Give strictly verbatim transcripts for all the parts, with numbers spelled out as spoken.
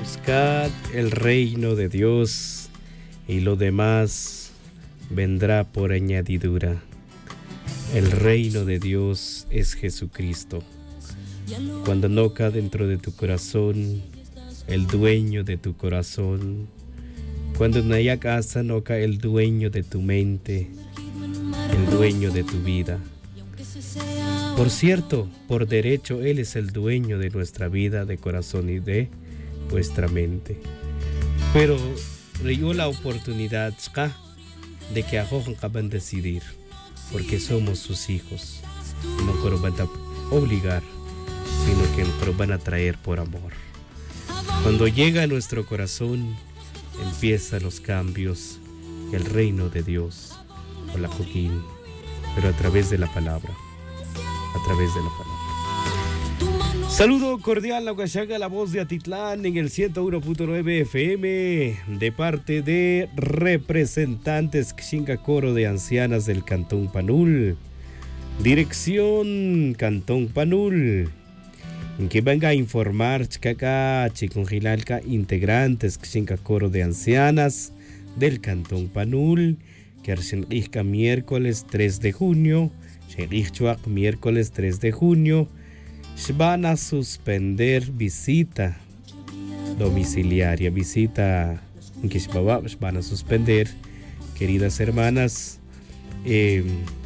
Buscad el reino de Dios y lo demás vendrá por añadidura. El reino de Dios es Jesucristo. Cuando noca dentro de tu corazón el dueño de tu corazón, cuando naya casa noca el dueño de tu mente, el dueño de tu vida. Por cierto, por derecho Él es el dueño de nuestra vida, de corazón y de vuestra mente. Pero dio la oportunidad de que acaban decidir, porque somos sus hijos. No nos van a obligar, sino que nos van a traer por amor. Cuando llega a nuestro corazón, empiezan los cambios, el reino de Dios, con la coquín, pero a través de la palabra, a través de la palabra. Saludo cordial a Huachaga, la voz de Atitlán, en el ciento uno punto nueve F M, de parte de representantes Xinga Coro de Ancianas del Cantón Panul. Dirección Cantón Panul, en que venga a informar Chicaca, Chicongilalca, integrantes Xinga Coro de Ancianas del Cantón Panul, que Arsenijka miércoles tres de junio, Sherichuak miércoles tres de junio, van a suspender visita domiciliaria, visita en que van a suspender, queridas hermanas. Eh,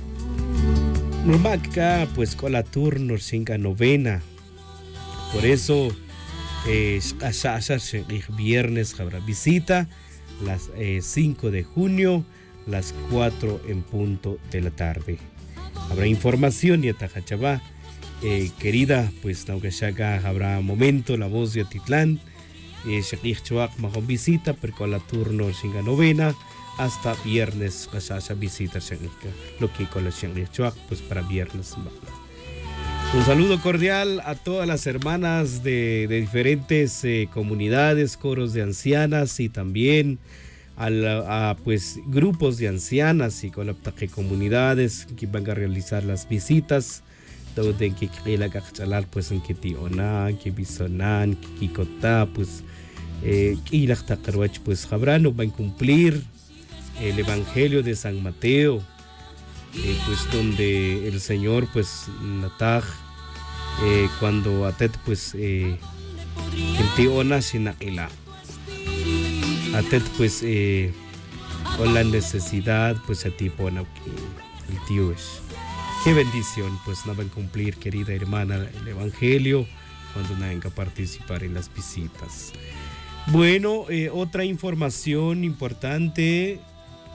Normaca, pues con la turno cinco novena. Por eso, eh, viernes habrá visita, las eh, cinco de junio, las cuatro en punto de la tarde. Habrá información y atajachabá. Eh, querida, pues Naugashaga habrá momento, la voz de Atitlán, eh, Chuak Mahon visita, pero con la turno cinco novena. Hasta viernes pasasa visita lo que con la Chuak, pues para viernes. Un saludo cordial a todas las hermanas de, de diferentes eh, comunidades, coros de ancianas y también a, la, a pues grupos de ancianas y con las comunidades que van a realizar las visitas. Todo en que la cachalar pues en que tiona, que bisonan, que kikota, pues eh, y la tacarwach pues habrán van a cumplir el Evangelio de San Mateo, eh, pues donde el Señor pues nataj eh, cuando atet pues eh, en tiona sinakila atet pues eh, con la necesidad pues a tipo el tío es. Qué bendición, pues no van a cumplir, querida hermana, el Evangelio cuando no venga a participar en las visitas. Bueno, eh, otra información importante